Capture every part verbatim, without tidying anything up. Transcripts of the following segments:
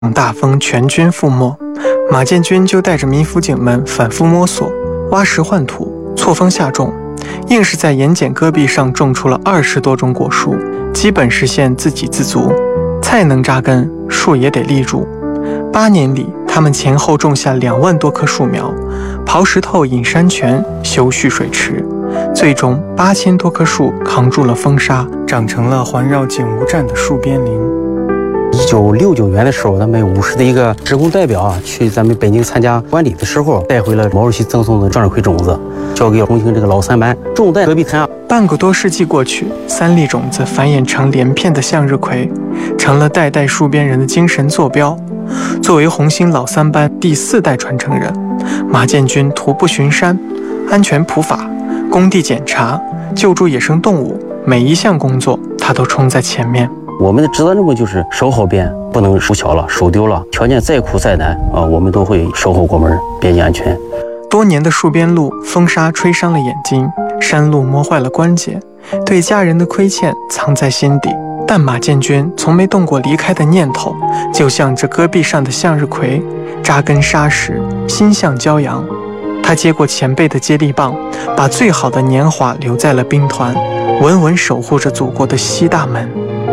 大风全军覆没，马建军就带着民辅警们反复摸索，挖石换土，错峰下种，硬是在盐碱戈壁上种出了二十多种果树，基本实现自给自足。菜能扎根，树也得立住。八年里，他们前后种下两万多棵树苗，刨石头引山泉，修蓄水池，最终八千多棵树扛住了风沙，长成了环绕景吴站的树边林。 一九六九年的时候，咱们五十的一个职工代表啊，去咱们北京参加观礼的时候，带回了毛主席赠送的向日葵种子，交给重庆这个老三班，种在戈壁滩。 半个多世纪过去，三粒种子繁衍成连片的向日葵，成了代代戍边人的精神坐标。作为红星老三班第四代传承人，马建军徒步巡山、安全普法、工地检查、救助野生动物，每一项工作他都冲在前面。 我们的职责任务就是守好边，不能守巧了、守丢了。条件再苦再难啊，我们都会守好国门，边境安全。 多年的戍边路，风沙吹伤了眼睛，山路磨坏了关节，对家人的亏欠藏在心底。但马建军从没动过离开的念头，就像这戈壁上的向日葵，扎根沙石，心向骄阳。他接过前辈的接力棒，把最好的年华留在了兵团，稳稳守护着祖国的西大门。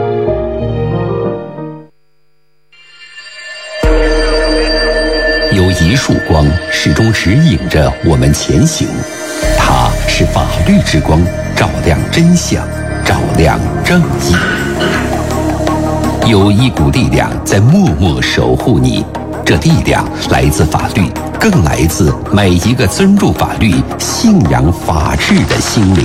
有一束光始终指引着我们前行，它是法律之光，照亮真相，照亮正义。有一股力量在默默守护你，这力量来自法律，更来自每一个尊重法律、信仰法治的心灵。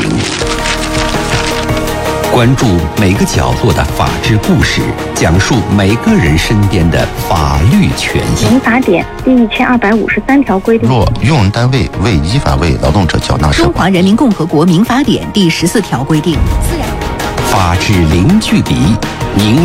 关注每个角落的法治故事，讲述每个人身边的法律权益。 民法典第一千二百五十三条规定， 若用人单位未依法为劳动者缴纳社保。 中华人民共和国民法典第十四条规定， 法治零距离，您